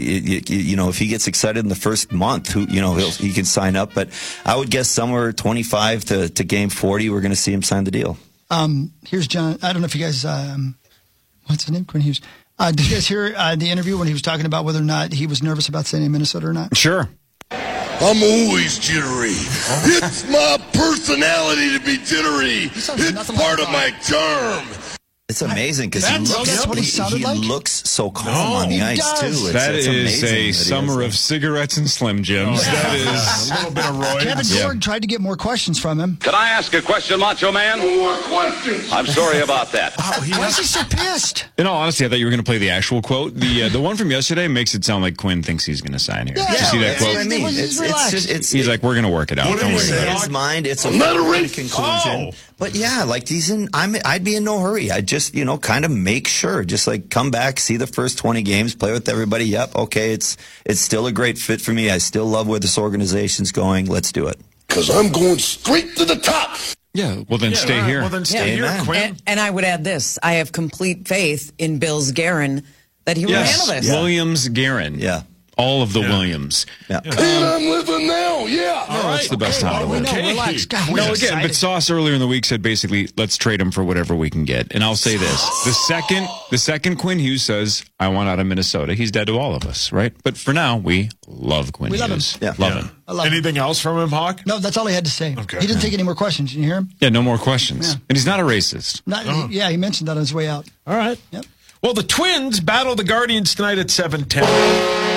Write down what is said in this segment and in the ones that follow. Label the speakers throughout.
Speaker 1: if he gets excited in the first month, he can sign up. But I would guess somewhere 25 to game 40, we're going to see him sign the deal.
Speaker 2: Here's John. I don't know if you guys, what's his name? Quinn Hughes. Did you guys hear the interview when he was talking about whether or not he was nervous about staying in Minnesota or not?
Speaker 3: Sure.
Speaker 4: I'm always jittery. It's my personality to be jittery. It's part of my charm.
Speaker 1: It's amazing because
Speaker 2: that's what he sounded like?
Speaker 1: looks so calm on the ice, too.
Speaker 3: That
Speaker 1: it's
Speaker 3: is a
Speaker 1: that
Speaker 3: summer of cigarettes and Slim Jims. That is
Speaker 5: a little bit of Roy.
Speaker 2: Kevin Gord tried to get more questions from him.
Speaker 6: Can I ask a question, Macho Man?
Speaker 4: More questions.
Speaker 6: I'm sorry about that.
Speaker 2: Why is he so pissed?
Speaker 3: In all honesty, I thought you were going to play the actual quote. The one from yesterday makes it sound like Quinn thinks he's going to sign here.
Speaker 2: Yeah,
Speaker 3: Did you see that quote?
Speaker 1: I mean,
Speaker 3: He's like, we're going to work it out. Don't worry
Speaker 1: in
Speaker 3: about it.
Speaker 1: his mind, it's a
Speaker 4: Not a
Speaker 1: foregone
Speaker 4: race.
Speaker 1: conclusion. But yeah, like I'd be in no hurry. I'd just, kind of make sure, just like come back, see the first 20 games, play with everybody. Yep, okay, it's still a great fit for me. I still love where this organization's going. Let's do it.
Speaker 4: Because I'm going straight to the top.
Speaker 3: Yeah, well then stay here.
Speaker 5: Well then stay here, Quinn.
Speaker 7: And I would add this. I have complete faith in Bill's Guerin that he will handle this.
Speaker 3: Williams Guerin.
Speaker 1: Yeah.
Speaker 3: All of the Williams.
Speaker 1: Yeah.
Speaker 4: And I'm living now, yeah.
Speaker 3: No, that's the best time to win.
Speaker 2: Relax. God,
Speaker 3: No, again, but Sauce earlier in the week said basically, let's trade him for whatever we can get. And I'll say this: the second Quinn Hughes says, "I want out of Minnesota," he's dead to all of us, right? But for now, we love Quinn Hughes.
Speaker 2: love him.
Speaker 1: Yeah.
Speaker 3: Love him.
Speaker 2: I love him.
Speaker 5: Anything else from him, Hawk?
Speaker 2: No, that's all he had to say.
Speaker 5: Okay.
Speaker 2: He didn't take any more questions. Did you hear him?
Speaker 3: Yeah, no more questions.
Speaker 2: Yeah.
Speaker 3: And he's not a racist.
Speaker 2: Yeah, he mentioned that on his way out.
Speaker 5: All right.
Speaker 2: Yep.
Speaker 5: Well, the Twins battle the Guardians tonight at 7:10.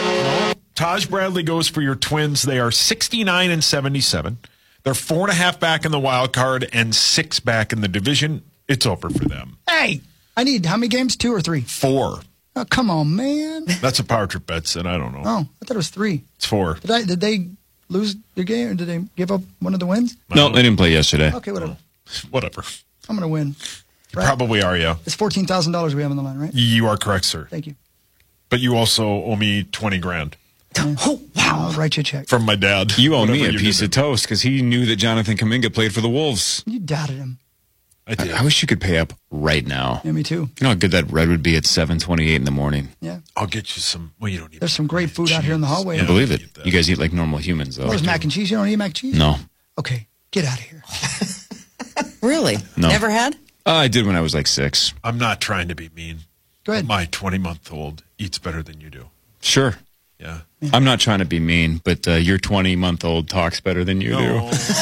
Speaker 5: Taj Bradley goes for your Twins. They are 69-77. They're 4.5 back in the wild card and 6 back in the division. It's over for them.
Speaker 2: Hey, I need how many games? 2 or 3?
Speaker 5: 4.
Speaker 2: Oh, come on, man.
Speaker 5: That's a power trip bet said. I don't know.
Speaker 2: Oh, I thought it was 3.
Speaker 5: It's 4.
Speaker 2: Did they lose their game or did they give up one of the wins?
Speaker 3: No, they didn't play yesterday.
Speaker 2: Okay, whatever.
Speaker 5: Whatever.
Speaker 2: I'm going to win.
Speaker 5: You probably are, yeah.
Speaker 2: It's $14,000 we have on the line, right?
Speaker 5: You are correct, sir.
Speaker 2: Thank you.
Speaker 5: But you also owe me $20,000
Speaker 2: Oh, wow. I'll write you a check.
Speaker 5: from my dad.
Speaker 3: You owe me
Speaker 5: Whatever
Speaker 3: a
Speaker 5: you
Speaker 3: piece
Speaker 5: did.
Speaker 3: of toast because he knew that Jonathan Kuminga played for the Wolves.
Speaker 2: You doubted him.
Speaker 5: I did.
Speaker 3: I wish you could pay up right now.
Speaker 2: Yeah, me too.
Speaker 3: You know how good that red would be at 7:28 in the morning.
Speaker 2: Yeah.
Speaker 5: I'll get you some. Well, you don't need.
Speaker 2: There's some great food out here in the hallway.
Speaker 3: I believe it. You guys eat like normal humans, though.
Speaker 2: Where's mac and cheese? You don't eat mac and cheese?
Speaker 3: No.
Speaker 2: Okay, get out of here.
Speaker 7: Really?
Speaker 3: No.
Speaker 7: Never had?
Speaker 3: I did when I was like 6.
Speaker 5: I'm not trying to be mean.
Speaker 2: Go ahead.
Speaker 5: My 20-month-old eats better than you do.
Speaker 3: Sure.
Speaker 5: Yeah.
Speaker 3: I'm not trying to be mean, but your 20-month-old talks better than you do.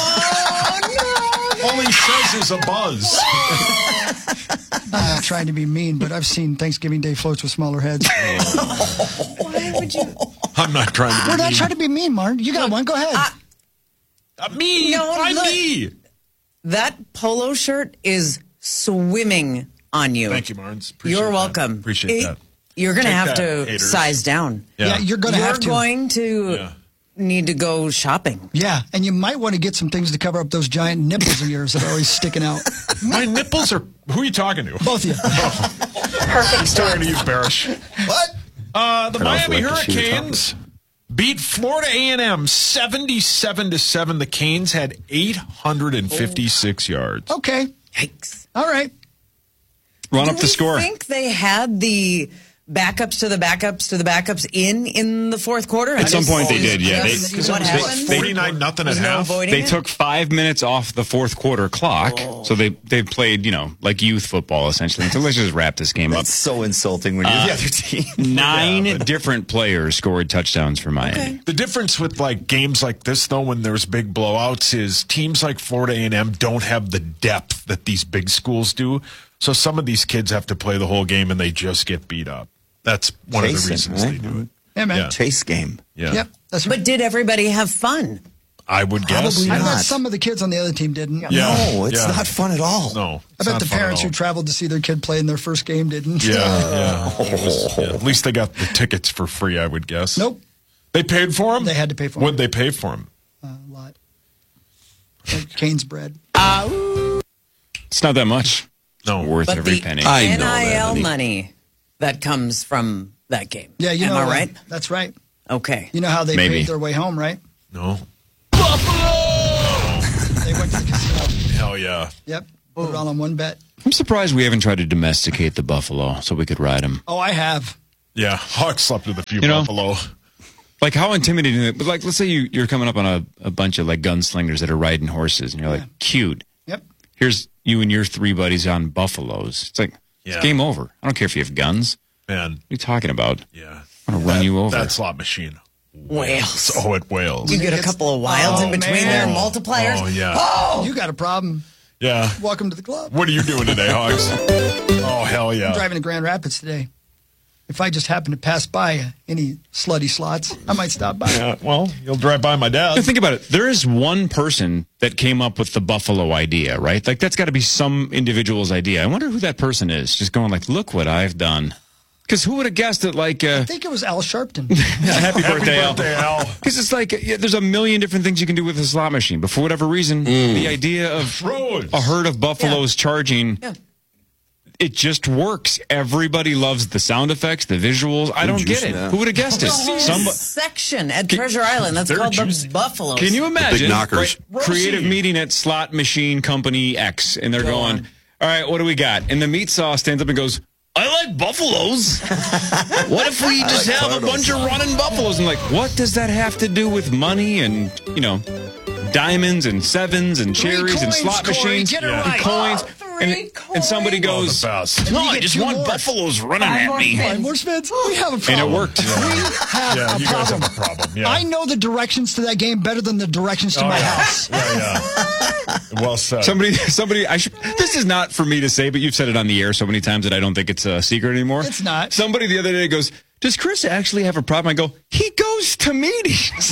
Speaker 5: All he says is a buzz.
Speaker 2: I'm not trying to be mean, but I've seen Thanksgiving Day floats with smaller heads.
Speaker 7: Why would you?
Speaker 5: I'm not trying to be
Speaker 2: We're not
Speaker 5: mean.
Speaker 2: trying to be mean, Martin. You got one. Go ahead.
Speaker 5: Me.
Speaker 7: No,
Speaker 5: I'm
Speaker 7: look.
Speaker 5: me.
Speaker 7: That polo shirt is swimming on you.
Speaker 5: Thank you, Marnes. Appreciate
Speaker 7: You're
Speaker 5: that.
Speaker 7: welcome.
Speaker 5: Appreciate that.
Speaker 7: You're going to
Speaker 5: Take
Speaker 7: have
Speaker 5: that,
Speaker 7: to
Speaker 5: haters.
Speaker 7: size down.
Speaker 2: Yeah, you're going to have to.
Speaker 7: You're going to need to go shopping.
Speaker 2: Yeah, and you might want to get some things to cover up those giant nipples of yours that are always sticking out.
Speaker 5: My nipples are. Who are you talking to?
Speaker 2: Both of you.
Speaker 7: Perfect.
Speaker 5: Sorry to you, Barish.
Speaker 1: What?
Speaker 5: The Miami
Speaker 1: like to shoot
Speaker 5: Hurricanes beat Florida A&M 77-7. The Canes had 856 yards.
Speaker 2: Okay.
Speaker 7: Yikes.
Speaker 2: All right.
Speaker 3: Run up
Speaker 7: Do
Speaker 3: the
Speaker 7: we
Speaker 3: score.
Speaker 7: think they had the backups to the backups to the backups in the fourth quarter?
Speaker 3: At some point they did, yeah.
Speaker 7: What happened?
Speaker 5: 49-0 at
Speaker 7: Was no
Speaker 5: half.
Speaker 7: avoiding
Speaker 3: They
Speaker 7: it?
Speaker 3: took 5 minutes off the fourth quarter clock, so they played, like youth football essentially. So let's just wrap this game up.
Speaker 1: That's so insulting when you're the other team.
Speaker 3: 9 different players scored touchdowns for Miami.
Speaker 7: Okay.
Speaker 5: The difference with games like this, though, when there's big blowouts, is teams like Florida A&M don't have the depth that these big schools do. So some of these kids have to play the whole game, and they just get beat up. That's one of the
Speaker 1: Chasing,
Speaker 5: reasons
Speaker 1: right?
Speaker 5: they do it.
Speaker 2: Yeah, man.
Speaker 5: Yeah.
Speaker 1: Chase game.
Speaker 5: Yeah.
Speaker 2: Yep. That's right.
Speaker 7: But did everybody have fun?
Speaker 5: I would guess.
Speaker 1: Probably
Speaker 2: I bet
Speaker 1: not.
Speaker 2: some of the kids on the other team didn't.
Speaker 5: Yeah.
Speaker 1: No, it's
Speaker 5: Yeah.
Speaker 1: not fun at all.
Speaker 5: No.
Speaker 2: I
Speaker 5: it's
Speaker 2: bet
Speaker 5: not
Speaker 2: the
Speaker 5: fun at
Speaker 2: parents
Speaker 5: all.
Speaker 2: who traveled to see their kid play in their first game didn't.
Speaker 5: Yeah. At least they got the tickets for free, I would guess.
Speaker 2: Nope.
Speaker 5: They paid for them?
Speaker 2: They had to pay for 'em.
Speaker 5: What'd they pay for them?
Speaker 2: A lot. Like Cane's bread.
Speaker 3: It's not that much.
Speaker 5: No.
Speaker 3: Worth
Speaker 7: But
Speaker 3: every
Speaker 7: the
Speaker 3: penny.
Speaker 7: NIL money that comes from that game.
Speaker 2: Yeah, you
Speaker 7: Am
Speaker 2: know.
Speaker 7: I right?
Speaker 2: That's right.
Speaker 7: Okay.
Speaker 2: You know how they
Speaker 3: Maybe.
Speaker 2: paid their way home, right?
Speaker 5: No.
Speaker 2: They went to the casino.
Speaker 5: Hell yeah.
Speaker 2: Yep. Put it all on one bet.
Speaker 3: I'm surprised we haven't tried to domesticate the buffalo so we could ride him.
Speaker 2: Oh, I have.
Speaker 5: Yeah, Hawk slept with a few
Speaker 3: You know?
Speaker 5: buffalo.
Speaker 3: Like, how intimidating is it? But, like, let's say you're coming up on a bunch of, like, gunslingers that are riding horses, and you're like, cute.
Speaker 2: Yep.
Speaker 3: Here's you and your 3 buddies on buffaloes. It's like,
Speaker 5: Yeah.
Speaker 3: it's game over. I don't care if you have guns.
Speaker 5: Man,
Speaker 3: What are you talking about?
Speaker 5: yeah.
Speaker 3: I'm going to run you over.
Speaker 5: That slot machine.
Speaker 7: Whales.
Speaker 5: Oh, it wails.
Speaker 7: You get a couple of wilds in between there,
Speaker 2: man.
Speaker 7: multipliers.
Speaker 5: Oh, yeah.
Speaker 2: You got a problem.
Speaker 5: Yeah.
Speaker 2: Welcome to the club.
Speaker 5: What are you doing today, Hogs? Oh, hell yeah.
Speaker 2: I'm driving to Grand Rapids today. If I just happen to pass by any slutty slots, I might stop by.
Speaker 5: Yeah, well, you'll drive by my dad.
Speaker 3: Now, think about it. There is one person that came up with the buffalo idea, right? Like, that's got to be some individual's idea. I wonder who that person is. Just going like, look what I've done. Because who would have guessed it? Like,
Speaker 2: I think it was Al Sharpton.
Speaker 3: happy birthday, Al.
Speaker 5: Al.
Speaker 3: Because it's like, there's a million different things you can do with a slot machine. But for whatever reason, the idea of
Speaker 5: Throws.
Speaker 3: a herd of buffaloes charging, it just works. Everybody loves the sound effects, the visuals. I don't get it. Who would have guessed it?
Speaker 7: There's a whole section at Treasure Island that's
Speaker 5: they're
Speaker 7: called
Speaker 5: juicy.
Speaker 7: the Buffaloes.
Speaker 3: Can you imagine?
Speaker 1: big knockers.
Speaker 3: Right, creative meeting at Slot Machine Company X, and they're going, all right, what do we got? And the meat saw stands up and goes, I like buffaloes. What if we just have a bunch of running buffaloes? And like, what does that have to do with money and, diamonds and sevens and cherries and
Speaker 2: coins,
Speaker 3: slot
Speaker 2: Corey,
Speaker 3: machines
Speaker 2: get it
Speaker 3: and
Speaker 2: right.
Speaker 3: coins?
Speaker 7: Three
Speaker 3: And somebody
Speaker 5: Oh,
Speaker 3: goes,
Speaker 5: the best.
Speaker 3: no,
Speaker 2: you
Speaker 3: I
Speaker 2: get
Speaker 3: just
Speaker 2: 2
Speaker 3: want
Speaker 2: more.
Speaker 3: buffaloes running at me.
Speaker 2: Five more spins. We have a
Speaker 3: And
Speaker 2: problem.
Speaker 3: it worked.
Speaker 2: We have
Speaker 5: Yeah,
Speaker 2: a
Speaker 5: you guys
Speaker 2: problem.
Speaker 5: have a problem. Yeah.
Speaker 2: I know the directions to that game better than the directions to my house.
Speaker 5: Yeah. Well said.
Speaker 3: Somebody, this is not for me to say, but you've said it on the air so many times that I don't think it's a secret anymore.
Speaker 2: It's not.
Speaker 3: Somebody the other day goes, does Chris actually have a problem? I go, he goes to meetings.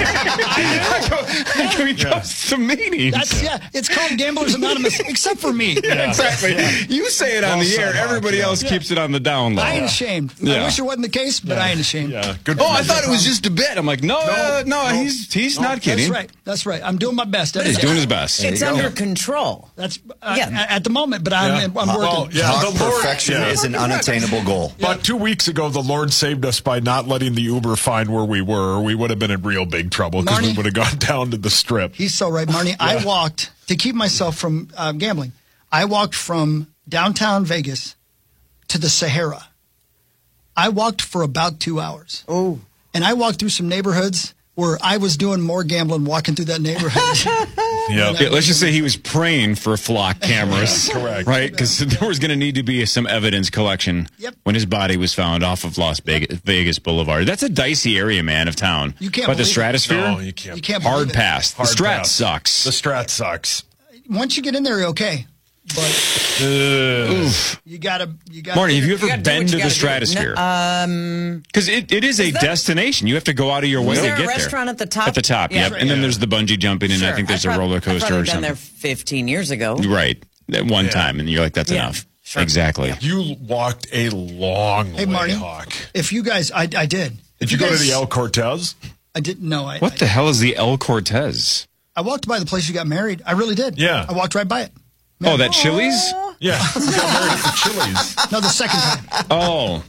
Speaker 3: I go, he goes to meetings.
Speaker 2: It's called Gamblers Anonymous, except for me.
Speaker 3: Exactly. You say it on
Speaker 5: Well
Speaker 3: the air.
Speaker 5: said, Hawk.
Speaker 3: Everybody else keeps it on the down low.
Speaker 2: I ain't ashamed.
Speaker 3: Yeah.
Speaker 2: I wish it wasn't the case, but I ain't ashamed.
Speaker 5: Yeah. Good.
Speaker 3: Oh, I thought it was just a bit. I'm like, no, he's not kidding.
Speaker 2: That's right. I'm doing my best.
Speaker 3: He's doing his best.
Speaker 7: It's under control.
Speaker 2: That's
Speaker 7: Yeah.
Speaker 2: at the moment, but I'm working.
Speaker 5: Well, yeah.
Speaker 1: Hawk
Speaker 5: The Lord,
Speaker 1: perfection is an unattainable goal.
Speaker 5: About 2 weeks ago, the Lord saved us by not letting the Uber find where we were. We would have been in real big trouble because we
Speaker 2: Marnie?
Speaker 5: would have gone down to the strip.
Speaker 2: He's so right, Marnie. I walked to keep myself from gambling. I walked from downtown Vegas to the Sahara. I walked for about 2 hours.
Speaker 7: Oh.
Speaker 2: And I walked through some neighborhoods where I was doing more gambling walking through that neighborhood.
Speaker 3: Yeah, let's just say he was praying for flock cameras.
Speaker 5: Correct.
Speaker 3: Right? Because there was going to need to be some evidence collection when his body was found off of Las Vegas Boulevard. That's a dicey area, man, of town.
Speaker 2: You can't
Speaker 3: But the
Speaker 2: believe it.
Speaker 3: Stratosphere?
Speaker 5: No, you can't.
Speaker 2: You can't
Speaker 3: Hard
Speaker 2: believe it.
Speaker 3: pass. The
Speaker 5: Hard
Speaker 3: Strat
Speaker 5: pass.
Speaker 3: sucks.
Speaker 5: The Strat sucks.
Speaker 2: Once you get in there, you're okay. But you gotta.
Speaker 3: Marty, have you ever
Speaker 7: gotta do
Speaker 3: been
Speaker 7: what
Speaker 3: to
Speaker 7: you
Speaker 3: the
Speaker 7: gotta do.
Speaker 3: Stratosphere? Because it is a destination. You have to go out of your way
Speaker 7: Is
Speaker 3: to
Speaker 7: there
Speaker 3: get
Speaker 7: a restaurant
Speaker 3: there.
Speaker 7: at the top?
Speaker 3: At the top,
Speaker 7: Yeah.
Speaker 3: yep. And then there's the bungee jumping, and I
Speaker 7: Sure.
Speaker 3: think there's a roller coaster
Speaker 7: I've probably
Speaker 3: or
Speaker 7: been
Speaker 3: something.
Speaker 7: there 15 years ago.
Speaker 3: Right. At one time, and you're like, that's
Speaker 7: Yeah.
Speaker 3: enough.
Speaker 7: Sure.
Speaker 3: Exactly.
Speaker 5: You walked a long
Speaker 2: Hey,
Speaker 5: way,
Speaker 2: Marty.
Speaker 5: Hawk.
Speaker 2: If you guys, I did.
Speaker 5: Did you go to the El Cortez?
Speaker 2: I didn't. No,
Speaker 3: What the hell is the El Cortez?
Speaker 2: I walked by the place you got married. I really did.
Speaker 5: Yeah.
Speaker 2: I walked right by it.
Speaker 3: Oh, that Chili's?
Speaker 5: Yeah. You got married at the Chili's.
Speaker 2: No, the second time.
Speaker 3: Oh.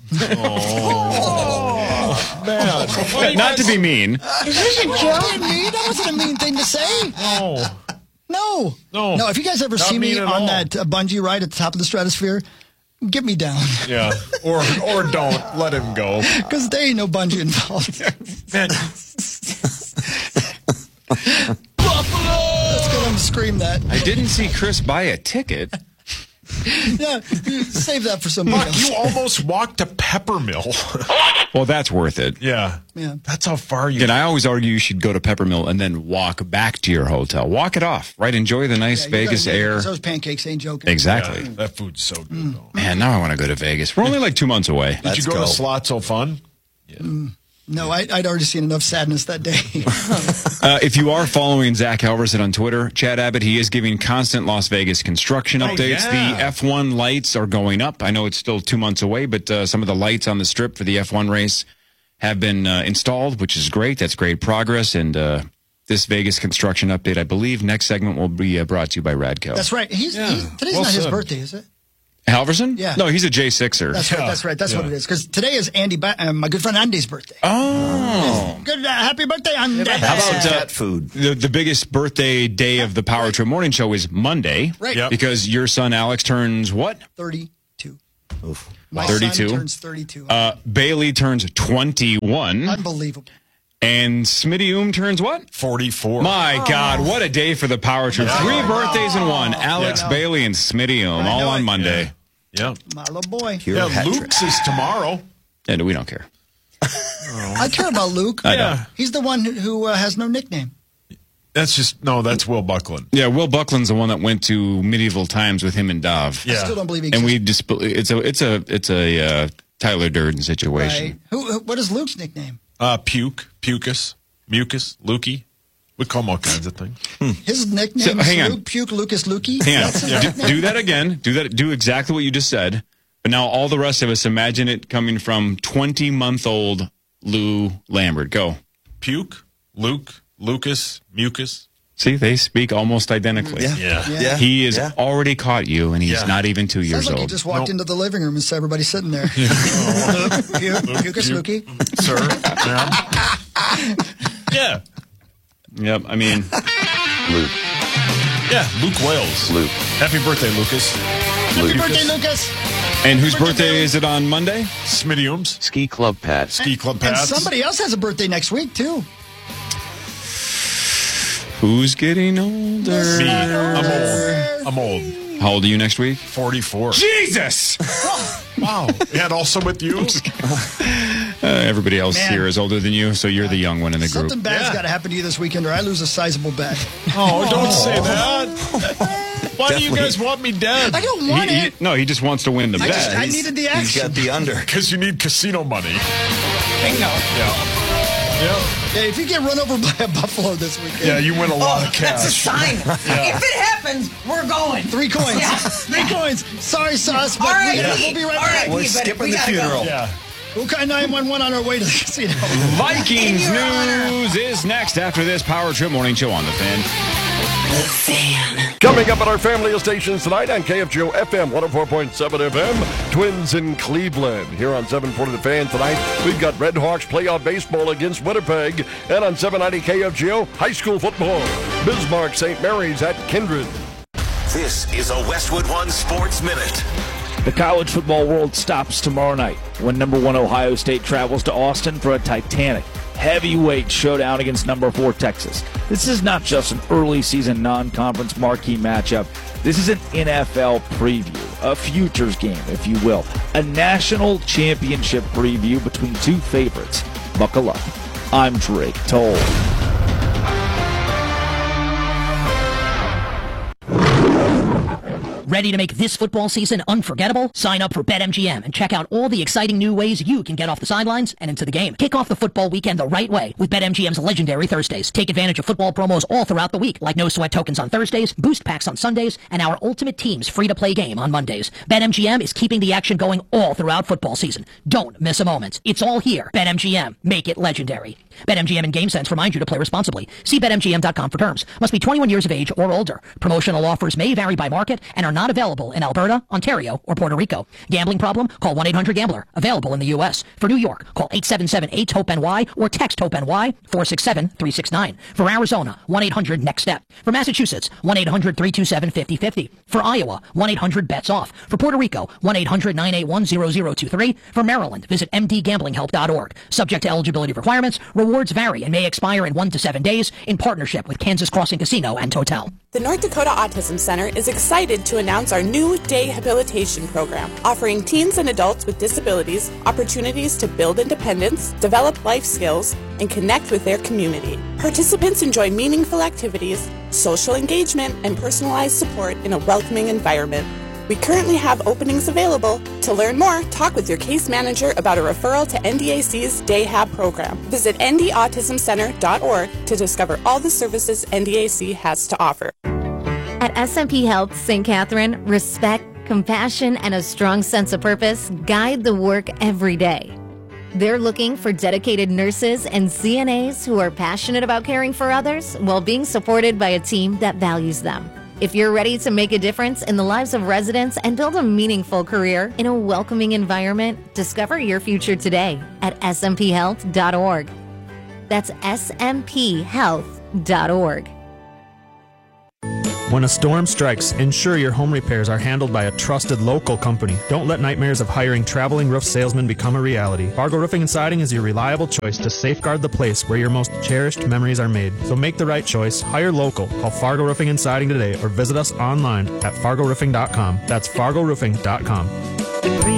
Speaker 5: Man.
Speaker 3: Not to be mean.
Speaker 2: Is this a joke? That wasn't a mean thing to say.
Speaker 5: No.
Speaker 2: No. If you guys ever
Speaker 5: Not
Speaker 2: see me
Speaker 5: mean at
Speaker 2: on
Speaker 5: all.
Speaker 2: that bungee ride at the top of the Stratosphere, get me down.
Speaker 5: Yeah. Or don't. Let him go.
Speaker 2: Because there ain't no bungee involved.
Speaker 5: Man.
Speaker 2: Let's go and scream that.
Speaker 3: I didn't see Chris buy a ticket.
Speaker 2: Yeah, save that for somebody
Speaker 5: Hawk,
Speaker 2: else.
Speaker 5: you almost walked to Peppermill.
Speaker 3: Well, that's worth it.
Speaker 5: Yeah. That's how far you
Speaker 3: And I always argue you should go to Peppermill and then walk back to your hotel. Walk it off, right? Enjoy the nice
Speaker 2: You
Speaker 3: Vegas
Speaker 2: gotta-
Speaker 3: air.
Speaker 2: Those pancakes ain't joking.
Speaker 3: Exactly.
Speaker 5: Yeah, that food's so good, though.
Speaker 3: Man, now I want to go to Vegas. We're only like 2 months away.
Speaker 5: Did you go to Slot So Fun?
Speaker 2: No, I'd already seen enough sadness that day.
Speaker 3: If you are following Zach Halverson on Twitter, Chad Abbott, he is giving constant Las Vegas construction updates.
Speaker 5: yeah.
Speaker 3: The F1 lights are going up. I know it's still 2 months away, but some of the lights on the strip for the F1 race have been installed, which is great. That's great progress. And this Vegas construction update, I believe next segment will be brought to you by Radco.
Speaker 2: That's right. Today's
Speaker 5: Well
Speaker 2: not his
Speaker 5: said.
Speaker 2: birthday, is it?
Speaker 3: Halverson?
Speaker 2: Yeah.
Speaker 3: No, he's a J6er.
Speaker 2: That's right. That's what it is. Because today is my good friend Andy's birthday.
Speaker 3: Oh.
Speaker 2: Good, happy birthday, Andy.
Speaker 1: How about
Speaker 3: Yeah.
Speaker 1: cat food?
Speaker 3: The biggest birthday day of the Power Trip Morning Show is Monday.
Speaker 2: Right.
Speaker 5: Yep.
Speaker 3: Because your son Alex turns what?
Speaker 2: 32. My
Speaker 3: 32.
Speaker 2: son turns 32.
Speaker 3: Bailey turns 21.
Speaker 2: Unbelievable.
Speaker 3: And Smitty turns what?
Speaker 5: 44.
Speaker 3: My God, what a day for the Power Trip. 3 birthdays in one. Alex, Bailey, and Smitty all on Monday.
Speaker 5: Yeah.
Speaker 2: My little boy.
Speaker 1: Pure hat trick.
Speaker 5: Luke's is tomorrow.
Speaker 3: And we don't care.
Speaker 2: I care about Luke.
Speaker 5: Yeah.
Speaker 2: He's the one who has no nickname.
Speaker 5: That's Will Buckland.
Speaker 3: Yeah, Will Buckland's the one that went to medieval times with him and Dov.
Speaker 2: I still don't believe he
Speaker 3: And
Speaker 2: exists.
Speaker 3: we just it's a Tyler Durden situation.
Speaker 2: Right. What is Luke's nickname?
Speaker 5: Mucus, Lukey. We call him all kinds of things.
Speaker 2: His nickname
Speaker 3: So, hang
Speaker 2: is
Speaker 3: on.
Speaker 2: Luke Puke Lucas Lukey.
Speaker 3: Hang on.
Speaker 2: That's his nickname?
Speaker 3: Do that again. Do exactly what you just said. But now all the rest of us imagine it coming from 20-month-old Lou Lambert. Go.
Speaker 5: Puke, Luke, Lucas, Mucus.
Speaker 3: See, they speak almost identically.
Speaker 5: Yeah.
Speaker 3: He has already caught you, and he's not even 2
Speaker 2: Sounds
Speaker 3: years
Speaker 2: like he
Speaker 3: old.
Speaker 2: just walked into the living room and saw everybody sitting there. Luke Puke Lukey.
Speaker 5: Sir. Yeah.
Speaker 3: Yep. I mean,
Speaker 1: Luke.
Speaker 5: Yeah, Luke Wales.
Speaker 1: Luke.
Speaker 5: Happy birthday, Lucas.
Speaker 2: Happy birthday, Lucas.
Speaker 3: and whose birthday is it on Monday?
Speaker 5: Smitty
Speaker 8: Ski Club Pat.
Speaker 5: Ski Club
Speaker 2: And
Speaker 5: Pats.
Speaker 2: somebody else has a birthday next week, too.
Speaker 3: Who's getting older?
Speaker 5: Me. I'm old.
Speaker 3: How old are you next week?
Speaker 5: 44.
Speaker 3: Jesus!
Speaker 5: Wow. And also with you?
Speaker 3: Everybody else
Speaker 2: Man.
Speaker 3: here is older than you, so you're the young one in the group.
Speaker 2: Something bad's got to happen to you this weekend, or I lose a sizable bet.
Speaker 5: Oh, don't say that. Why do you guys want me dead?
Speaker 2: I don't want it.
Speaker 3: No, he just wants to win the bet.
Speaker 2: I needed the
Speaker 1: He's
Speaker 2: action.
Speaker 1: got the under.
Speaker 5: Because you need casino money.
Speaker 2: Bingo.
Speaker 5: Yeah.
Speaker 2: Yeah, if you get run over by a buffalo this weekend.
Speaker 5: Yeah, you win a lot of
Speaker 7: That's a
Speaker 5: cash.
Speaker 7: sign. If it happens, we're going.
Speaker 2: 3 coins.
Speaker 7: Yeah.
Speaker 2: 3 coins. Sorry, Sauce, but
Speaker 7: All right,
Speaker 2: we'll be right
Speaker 7: all
Speaker 2: back.
Speaker 7: right,
Speaker 1: We're
Speaker 7: Pete, but
Speaker 1: skipping
Speaker 7: we
Speaker 1: the
Speaker 7: gotta go.
Speaker 1: funeral.
Speaker 5: Yeah.
Speaker 2: We'll call 911 on our way to the casino.
Speaker 3: Vikings
Speaker 7: In your honor.
Speaker 3: news is next after this Power Trip Morning Show on The Fan.
Speaker 4: Coming up at our family of stations tonight on KFGO FM 104.7 FM, Twins in Cleveland. Here on 740 The Fan tonight, we've got Red Hawks playoff baseball against Winnipeg. And on 790 KFGO, high school football, Bismarck St. Mary's at Kindred.
Speaker 9: This is a Westwood One Sports Minute.
Speaker 10: The college football world stops tomorrow night when number 1 Ohio State travels to Austin for a titanic heavyweight showdown against number 4 Texas. This is not just an early season non-conference marquee matchup. This is an NFL preview, a futures game, if you will, a national championship preview between 2 favorites. Buckle up. I'm Drake Toll.
Speaker 11: Ready to make this football season unforgettable? Sign up for BetMGM and check out all the exciting new ways you can get off the sidelines and into the game. Kick off the football weekend the right way with BetMGM's legendary Thursdays. Take advantage of football promos all throughout the week, like no sweat tokens on Thursdays, boost packs on Sundays, and our Ultimate Teams free-to-play game on Mondays. BetMGM is keeping the action going all throughout football season. Don't miss a moment. It's all here. BetMGM. Make it legendary. BetMGM and GameSense remind you to play responsibly. See BetMGM.com for terms. Must be 21 years of age or older. Promotional offers may vary by market and are not available in Alberta, Ontario, or Puerto Rico. Gambling problem? Call 1-800-GAMBLER. Available in the U.S. For New York, call 877-8-HOPE-NY or text HOPE-NY 467-369. For Arizona, 1-800-NEXT-STEP. For Massachusetts, 1-800-327-5050. For Iowa, 1-800-BETS-OFF. For Puerto Rico, 1-800-981-0023. For Maryland, visit mdgamblinghelp.org. Subject to eligibility requirements. Rewards vary and may expire in 1 to 7 days in partnership with Kansas Crossing Casino and Hotel.
Speaker 12: The North Dakota Autism Center is excited to announce our new day habilitation program, offering teens and adults with disabilities opportunities to build independence, develop life skills, and connect with their community. Participants enjoy meaningful activities, social engagement, and personalized support in a welcoming environment. We currently have openings available. To learn more, talk with your case manager about a referral to NDAC's Day Hab program. Visit ndautismcenter.org to discover all the services NDAC has to offer.
Speaker 13: At SMP Health St. Catherine, respect, compassion, and a strong sense of purpose guide the work every day. They're looking for dedicated nurses and CNAs who are passionate about caring for others while being supported by a team that values them. If you're ready to make a difference in the lives of residents and build a meaningful career in a welcoming environment, discover your future today at smphhealth.org. That's smphhealth.org.
Speaker 8: When a storm strikes, ensure your home repairs are handled by a trusted local company. Don't let nightmares of hiring traveling roof salesmen become a reality. Fargo Roofing and Siding is your reliable choice to safeguard the place where your most cherished memories are made. So make the right choice. Hire local. Call Fargo Roofing and Siding today or visit us online at fargoroofing.com. That's fargoroofing.com.